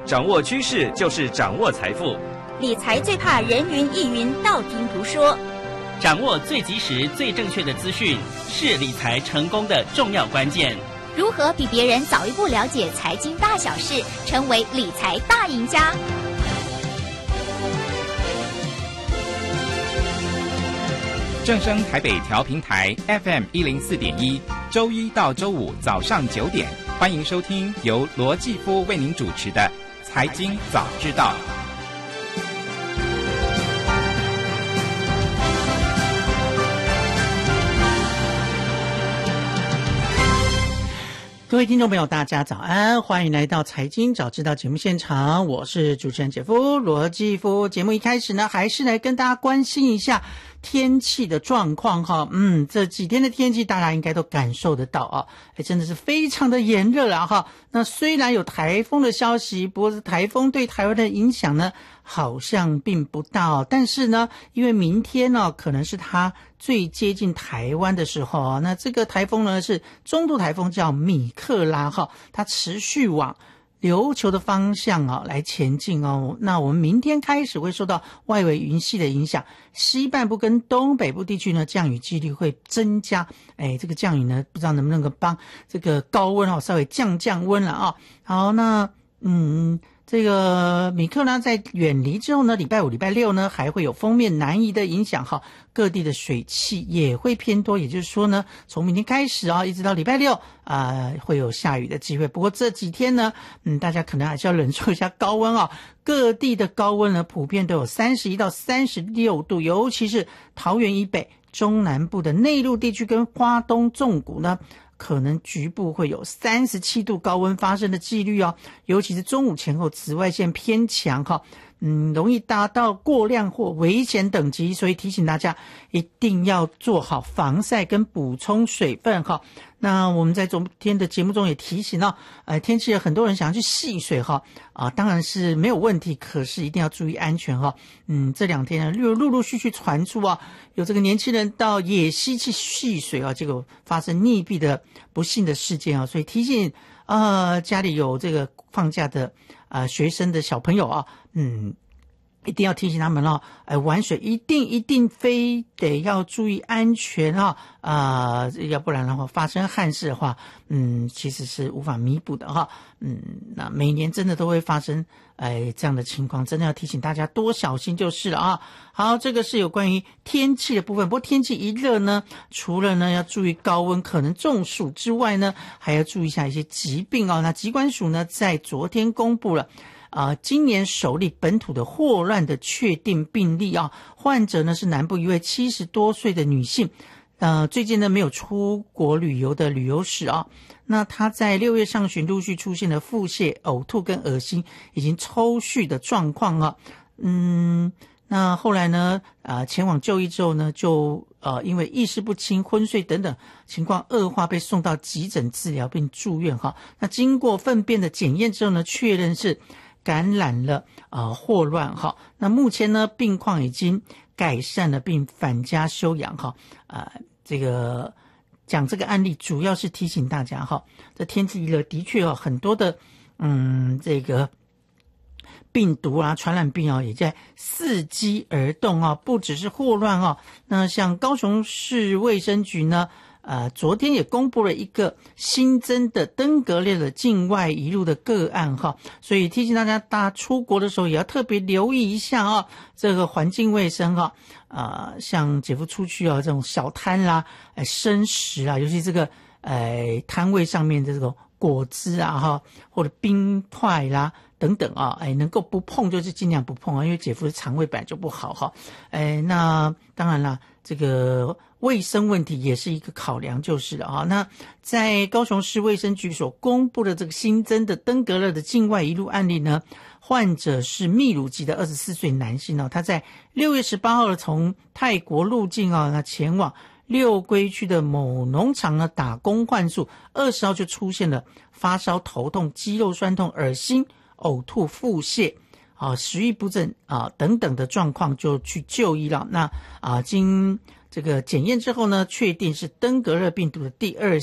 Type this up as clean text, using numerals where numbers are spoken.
掌握趋势就是掌握财富。 理财最怕人云亦云，道听途说。 掌握最及时、最正确的资讯，是理财成功的重要关键。 如何比别人早一步了解财经大小事，成为理财大赢家？ 正声台北调频台 FM 104.1，周一到周五早上9点，欢迎收听由罗继夫为您主持的《财经早知道》。 各位听众朋友，大家早安，欢迎来到财经早知道节目现场，我是主持人姐夫罗继夫。节目一开始呢，还是来跟大家关心一下天气的状况哈。这几天的天气大家应该都感受得到啊，真的是非常的炎热了哈。那虽然有台风的消息，不过台风对台湾的影响呢好像并不大但是呢，因为明天呢可能是它最接近台湾的时候那这个台风呢是中度台风，叫米克拉哈，它持续往琉球的方向来前进那我们明天开始会受到外围云系的影响，西半部跟东北部地区呢降雨几率会增加。这个降雨呢不知道能不能够帮这个高温稍微降温了好，那这个米克拉在远离之后呢，礼拜五、礼拜六呢还会有锋面南移的影响各地的水汽也会偏多，也就是说呢，从明天开始一直到礼拜六会有下雨的机会。不过这几天呢，大家可能还是要忍受一下高温各地的高温呢普遍都有31到36度，尤其是桃园以北、中南部的内陆地区跟花东纵谷呢，可能局部会有37度高温发生的几率尤其是中午前后紫外线偏强容易达到过量或危险等级，所以提醒大家一定要做好防晒跟补充水分那我们在昨天的节目中也提醒天气有很多人想要去戏水当然是没有问题，可是一定要注意安全这两天呢陆陆续续传出有这个年轻人到野溪去戏水结果发生溺毙的不幸的事件所以提醒家里有这个放假的学生的小朋友一定要提醒他们玩水一定非得要注意安全要不然的话发生憾事的话其实是无法弥补的那每年真的都会发生这样的情况，真的要提醒大家多小心就是了好，这个是有关于天气的部分。不过天气一热呢，除了呢要注意高温可能中暑之外呢，还要注意一下一些疾病那疾管署呢在昨天公布了今年首例本土的霍乱的确定病例患者呢是南部一位70多岁的女性，最近呢没有出国旅游的旅游史那她在6月上旬陆续出现了腹泻、呕吐跟恶心以及抽搐的状况那后来呢前往就医之后呢就因为意识不清、昏睡等等情况恶化，被送到急诊治疗并住院那经过粪便的检验之后呢，确认是感染了霍乱那目前呢病况已经改善了并返家休养这个讲这个案例主要是提醒大家这天气一热的确很多的这个病毒传染病也在伺机而动不只是霍乱那像高雄市卫生局呢昨天也公布了一个新增的登革热的境外移入的个案所以提醒大家出国的时候也要特别留意一下这个环境卫生像姐夫出去这种小摊啦生食尤其这个摊位上面的这种果汁或者冰块啦等等能够不碰就是尽量不碰因为姐夫的肠胃本来就不好那当然啦，这个卫生问题也是一个考量就是了那在高雄市卫生局所公布的这个新增的登革热的境外移入案例呢，患者是秘鲁籍的24岁男性他在6月18号从泰国入境那前往六龟区的某农场呢打工换宿，20号就出现了发烧、头痛、肌肉酸痛、恶心、呕吐、腹泻食欲不振等等的状况，就去就医了。那经这个检验之后呢，确定是登革热病毒的第2